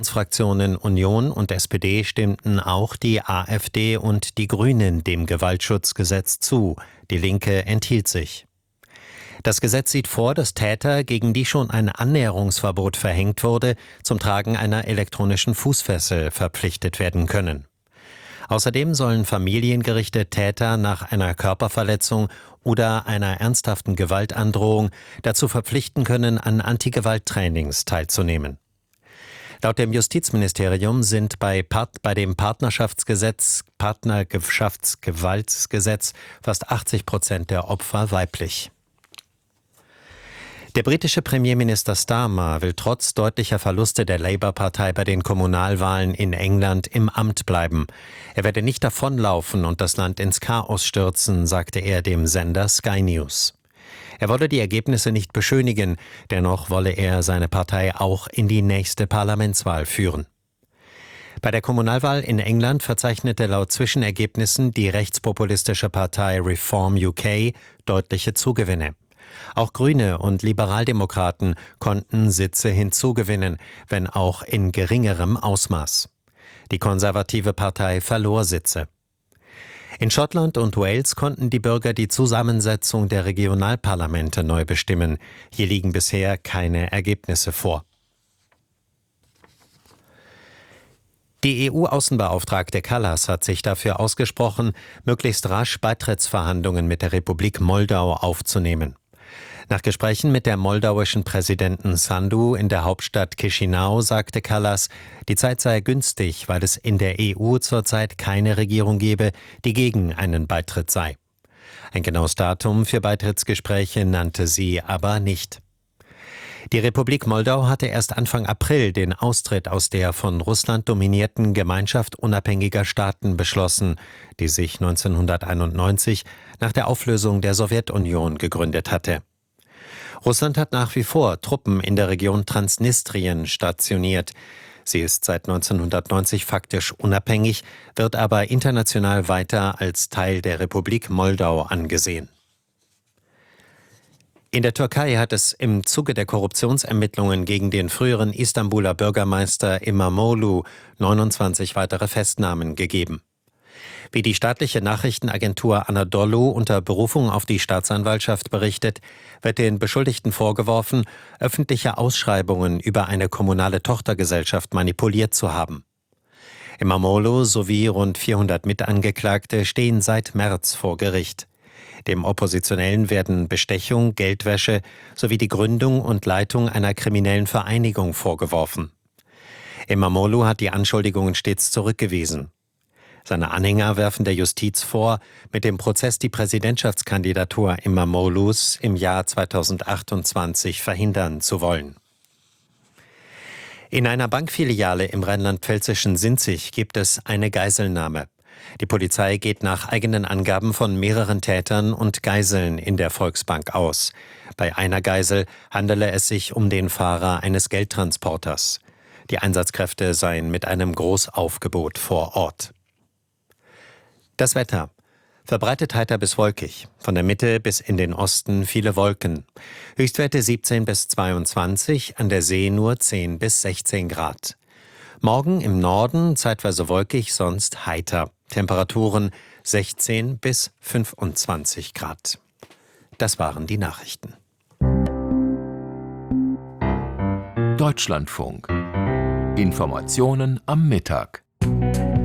Fraktionen Union und SPD stimmten auch die AfD und die Grünen dem Gewaltschutzgesetz zu. Die Linke enthielt sich. Das Gesetz sieht vor, dass Täter, gegen die schon ein Annäherungsverbot verhängt wurde, zum Tragen einer elektronischen Fußfessel verpflichtet werden können. Außerdem sollen familiengerichte Täter nach einer Körperverletzung oder einer ernsthaften Gewaltandrohung dazu verpflichten können, an Antigewalttrainings teilzunehmen. Laut dem Justizministerium sind bei dem Partnerschaftsgewaltsgesetz fast 80% der Opfer weiblich. Der britische Premierminister Starmer will trotz deutlicher Verluste der Labour-Partei bei den Kommunalwahlen in England im Amt bleiben. Er werde nicht davonlaufen und das Land ins Chaos stürzen, sagte er dem Sender Sky News. Er wolle die Ergebnisse nicht beschönigen, dennoch wolle er seine Partei auch in die nächste Parlamentswahl führen. Bei der Kommunalwahl in England verzeichnete laut Zwischenergebnissen die rechtspopulistische Partei Reform UK deutliche Zugewinne. Auch Grüne und Liberaldemokraten konnten Sitze hinzugewinnen, wenn auch in geringerem Ausmaß. Die konservative Partei verlor Sitze. In Schottland und Wales konnten die Bürger die Zusammensetzung der Regionalparlamente neu bestimmen. Hier liegen bisher keine Ergebnisse vor. Die EU-Außenbeauftragte Kallas hat sich dafür ausgesprochen, möglichst rasch Beitrittsverhandlungen mit der Republik Moldau aufzunehmen. Nach Gesprächen mit der moldauischen Präsidentin Sandu in der Hauptstadt Chișinău sagte Kallas, die Zeit sei günstig, weil es in der EU zurzeit keine Regierung gebe, die gegen einen Beitritt sei. Ein genaues Datum für Beitrittsgespräche nannte sie aber nicht. Die Republik Moldau hatte erst Anfang April den Austritt aus der von Russland dominierten Gemeinschaft unabhängiger Staaten beschlossen, die sich 1991 nach der Auflösung der Sowjetunion gegründet hatte. Russland hat nach wie vor Truppen in der Region Transnistrien stationiert. Sie ist seit 1990 faktisch unabhängig, wird aber international weiter als Teil der Republik Moldau angesehen. In der Türkei hat es im Zuge der Korruptionsermittlungen gegen den früheren Istanbuler Bürgermeister İmamoğlu 29 weitere Festnahmen gegeben. Wie die staatliche Nachrichtenagentur Anadolu unter Berufung auf die Staatsanwaltschaft berichtet, wird den Beschuldigten vorgeworfen, öffentliche Ausschreibungen über eine kommunale Tochtergesellschaft manipuliert zu haben. İmamoğlu sowie rund 400 Mitangeklagte stehen seit März vor Gericht. Dem Oppositionellen werden Bestechung, Geldwäsche sowie die Gründung und Leitung einer kriminellen Vereinigung vorgeworfen. İmamoğlu hat die Anschuldigungen stets zurückgewiesen. Seine Anhänger werfen der Justiz vor, mit dem Prozess die Präsidentschaftskandidatur İmamoğlu's im Jahr 2028 verhindern zu wollen. In einer Bankfiliale im rheinland-pfälzischen Sinzig gibt es eine Geiselnahme. Die Polizei geht nach eigenen Angaben von mehreren Tätern und Geiseln in der Volksbank aus. Bei einer Geisel handele es sich um den Fahrer eines Geldtransporters. Die Einsatzkräfte seien mit einem Großaufgebot vor Ort. Das Wetter. Verbreitet heiter bis wolkig. Von der Mitte bis in den Osten viele Wolken. Höchstwerte 17 bis 22, an der See nur 10 bis 16 Grad. Morgen im Norden zeitweise wolkig, sonst heiter. Temperaturen 16 bis 25 Grad. Das waren die Nachrichten. Deutschlandfunk. Informationen am Mittag.